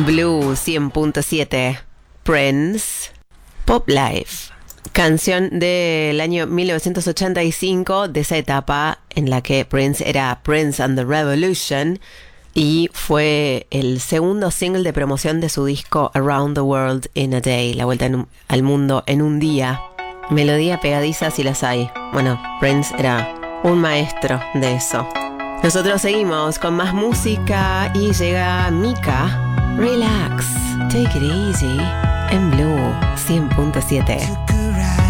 Blue 100.7, Prince, Pop Life, canción del año 1985, de esa etapa en la que Prince era Prince and the Revolution, y fue el segundo single de promoción de su disco Around the World in a Day, la vuelta al mundo en un día. Melodía pegadiza si las hay. Bueno, Prince era un maestro de eso. Nosotros seguimos con más música y llega Mika. Relax, take it easy, en Blue 100.7.